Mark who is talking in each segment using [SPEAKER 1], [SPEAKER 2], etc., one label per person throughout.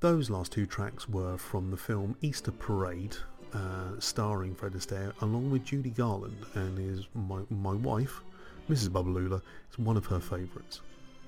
[SPEAKER 1] those last two tracks were from the film Easter Parade, starring Fred Astaire, along with Judy Garland, and is my wife, Mrs. Babalula, is one of her favourites.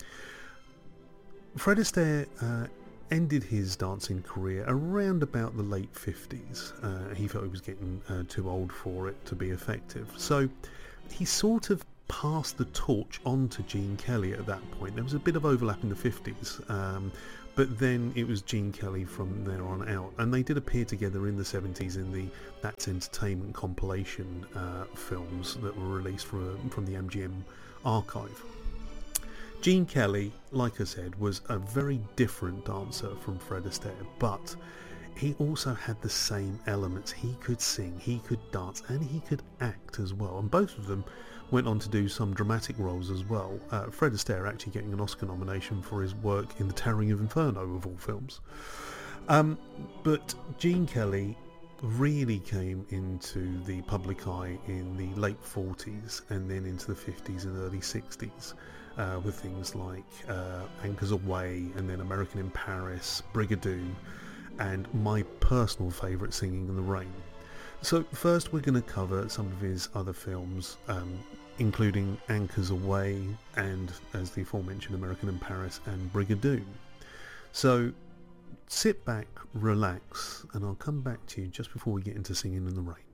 [SPEAKER 1] Fred Astaire ended his dancing career around about the late 50s. He felt he was getting too old for it to be effective, so he sort of passed the torch on to Gene Kelly at that point. There was a bit of overlap in the 50s, but then it was Gene Kelly from there on out, and they did appear together in the 70s in the That's Entertainment compilation films that were released from the MGM archive. Gene Kelly, like I said, was a very different dancer from Fred Astaire, but he also had the same elements. He could sing, he could dance, and he could act as well, and both of them went on to do some dramatic roles as well. Fred Astaire actually getting an Oscar nomination for his work in The Towering of Inferno, of all films. But Gene Kelly really came into the public eye in the late 40s and then into the 50s and early 60s with things like Anchors Aweigh, and then American in Paris, Brigadoon, and my personal favourite, Singing in the Rain. So first we're going to cover some of his other films, including Anchors Aweigh and, as the aforementioned, American in Paris and Brigadoon. So sit back, relax, and I'll come back to you just before we get into Singing in the Rain.